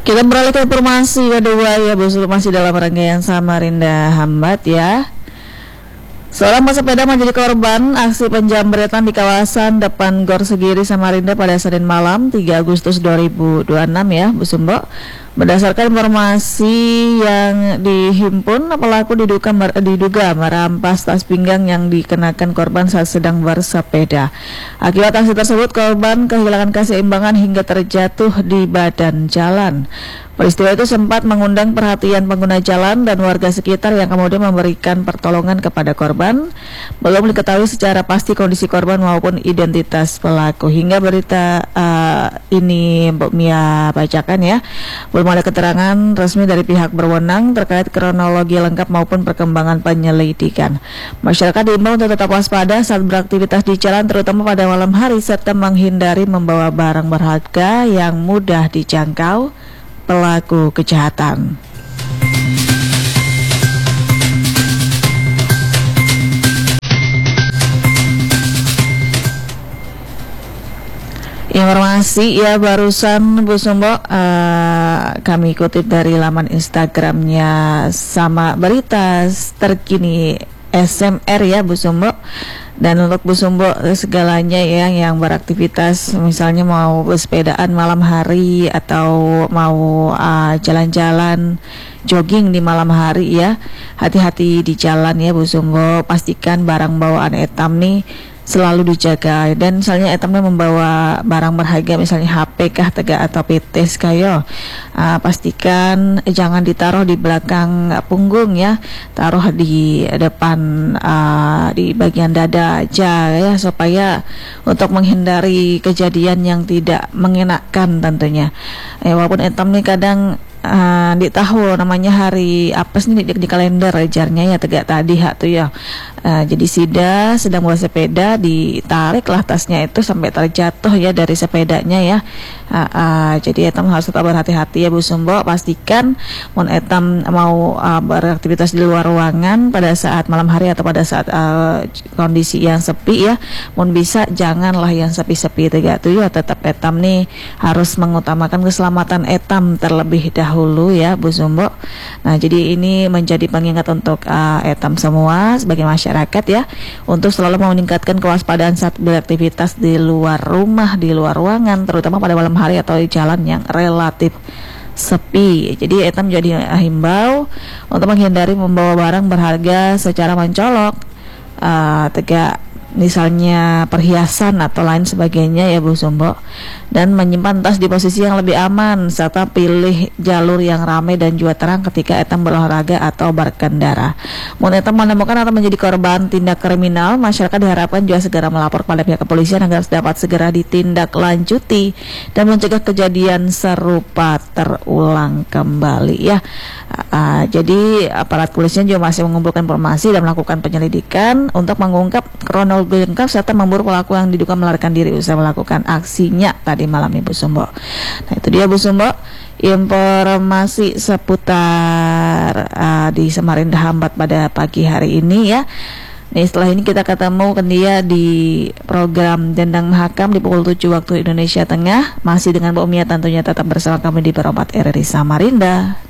Kita beralih ke informasi kedua ya, Bu, masih dalam rangkaian Samarinda Hambat ya. Seorang pesepeda menjadi korban aksi penjambretan di kawasan depan Gor Segiri Samarinda pada Senin malam 3 Agustus 2026 ya, Bu Sumbo. Berdasarkan informasi yang dihimpun, pelaku diduga merampas tas pinggang yang dikenakan korban saat sedang bersepeda. Akibat aksi tersebut, korban kehilangan keseimbangan hingga terjatuh di badan jalan. Peristiwa itu sempat mengundang perhatian pengguna jalan dan warga sekitar yang kemudian memberikan pertolongan kepada korban. Belum diketahui secara pasti kondisi korban maupun identitas pelaku. Hingga berita ini Mbak Mia bacakan ya, belum ada keterangan resmi dari pihak berwenang terkait kronologi lengkap maupun perkembangan penyelidikan. Masyarakat diimbau untuk tetap waspada saat beraktivitas di jalan, terutama pada malam hari, serta menghindari membawa barang berharga yang mudah dijangkau pelaku kejahatan. Informasi ya barusan Bu Sumbo, kami kutip dari laman Instagramnya Sama Berita Terkini SMR ya Bu Sumbo. Dan untuk Bu Sumbo segalanya ya yang beraktivitas, misalnya mau bersepedaan malam hari atau mau jalan-jalan jogging di malam hari ya, hati-hati di jalan ya Bu Sumbo. Pastikan barang bawaan etam nih selalu dijaga, dan misalnya etamnya membawa barang berharga misalnya HP kah tega atau PTS kayo, pastikan jangan ditaruh di belakang punggung ya, taruh di depan di bagian dada aja ya, supaya untuk menghindari kejadian yang tidak mengenakan tentunya. Walaupun etam nih kadang di tahu namanya hari apa sih di kalender ajarnya ya tegak tadi hak tuh ya. Jadi Sida sedang bawa sepeda, ditariklah tasnya itu sampai terjatuh ya dari sepedanya ya. Jadi etam harus tetap berhati-hati ya Bu Sumbo. Pastikan mun etam mau beraktivitas di luar ruangan pada saat malam hari atau pada saat kondisi yang sepi ya, mun bisa janganlah yang sepi-sepi tegak tuh ya. Tetap etam nih harus mengutamakan keselamatan etam terlebih dahulu ya Bu Sumbo. Nah jadi ini menjadi pengingat untuk etam semua sebagai masyarakat ya, untuk selalu meningkatkan kewaspadaan saat beraktivitas di luar rumah, di luar ruangan, terutama pada malam hari atau di jalan yang relatif sepi. Jadi etam jadi himbau untuk menghindari membawa barang berharga secara mencolok, tegak misalnya perhiasan atau lain sebagainya ya Bu Sumbo, dan menyimpan tas di posisi yang lebih aman, serta pilih jalur yang ramai dan juga terang ketika etam berolahraga atau berkendara. Mun etam menemukan atau menjadi korban tindak kriminal, masyarakat diharapkan juga segera melapor pada pihak kepolisian agar dapat segera ditindaklanjuti dan mencegah kejadian serupa terulang kembali ya. Jadi aparat kepolisian juga masih mengumpulkan informasi dan melakukan penyelidikan untuk mengungkap kronologi lengkap serta memburu pelaku yang diduga melarikan diri usai melakukan aksinya tadi malam nih Bu Sumbo. Nah itu dia Bu Sumbo, informasi seputar di Samarinda Hambat pada pagi hari ini ya. Nih setelah ini kita ketemu dia di program Dendang Mahakam di pukul 7 waktu Indonesia Tengah, masih dengan Bu Mia tentunya tetap bersama kami di Perompat RRI Samarinda.